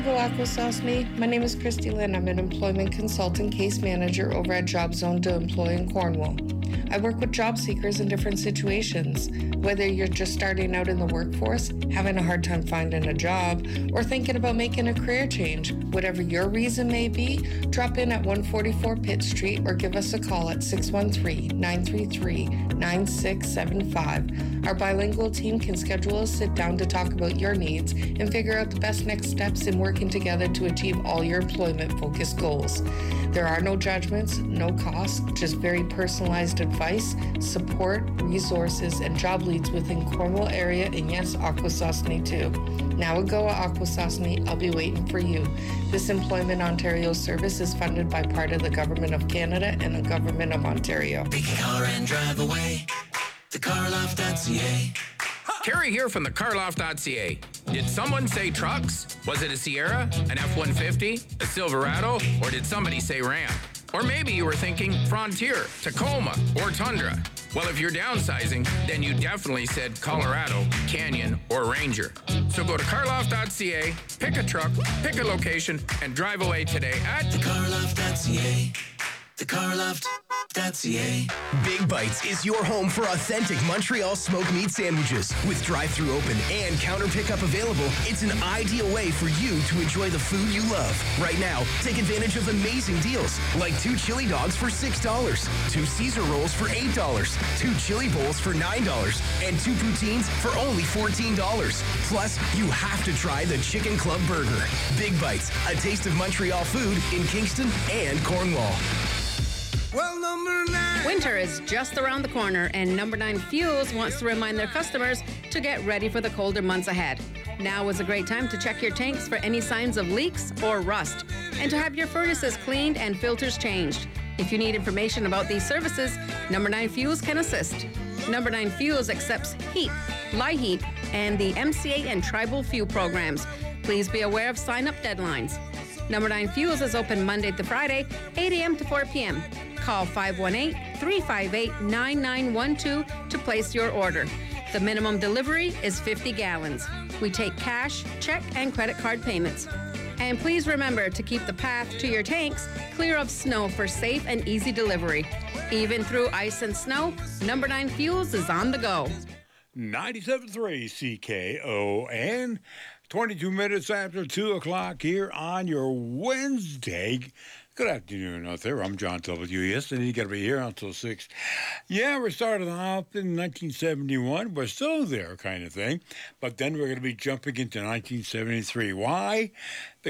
go Akwesasne. My name is Christy Lynn. I'm an employment consultant case manager over at Job Zone to Employ in Cornwall. I work with job seekers in different situations. Whether you're just starting out in the workforce, having a hard time finding a job, or thinking about making a career change, whatever your reason may be, drop in at 144 Pitt Street or give us a call at 613-933-9675. Our bilingual team can schedule a sit down to talk about your needs and figure out the best next steps in working together to achieve all your employment-focused goals. There are no judgments, no costs, just very personalized advice, support, resources, and job leads within Cornwall area, and yes, Akwesasne too. Now at Goa Akwesasne, I'll be waiting for you. This Employment Ontario service is funded by part of the Government of Canada and the Government of Ontario. Pick a car and drive away. TheCarLoft.ca. Kerry here from thecarloft.ca. Did someone say trucks? Was it a Sierra, an F-150, a Silverado, or did somebody say Ram? Or maybe you were thinking Frontier, Tacoma, or Tundra. Well, if you're downsizing, then you definitely said Colorado, Canyon, or Ranger. So go to carloft.ca, pick a truck, pick a location, and drive away today at TheCarLoft.ca. TheCarLoft.ca. Big Bites is your home for authentic Montreal smoked meat sandwiches. With drive-thru open and counter pickup available, it's an ideal way for you to enjoy the food you love. Right now, take advantage of amazing deals, like 2 chili dogs for $6, 2 Caesar rolls for $8, 2 chili bowls for $9, and 2 poutines for only $14. Plus, you have to try the Chicken Club Burger. Big Bites, a taste of Montreal food in Kingston and Cornwall. Well, number 9. Winter is just around the corner, and Number 9 Fuels wants to remind their customers to get ready for the colder months ahead. Now is a great time to check your tanks for any signs of leaks or rust, and to have your furnaces cleaned and filters changed. If you need information about these services, Number 9 Fuels can assist. Number 9 Fuels accepts HEAT, LIHEAT, and the MCA and Tribal Fuel programs. Please be aware of sign-up deadlines. Number 9 Fuels is open Monday to Friday, 8 a.m. to 4 p.m. Call 518-358-9912 to place your order. The minimum delivery is 50 gallons. We take cash, check, and credit card payments. And please remember to keep the path to your tanks clear of snow for safe and easy delivery. Even through ice and snow, Number 9 Fuels is on the go. 97.3 CKON. 22 minutes after 2 o'clock here on your Wednesday. Good afternoon out there. I'm John W. Yesterday, you got to be here until 6. Yeah, we started off in 1971. We're still there kind of thing. But then we're going to be jumping into 1973. Why?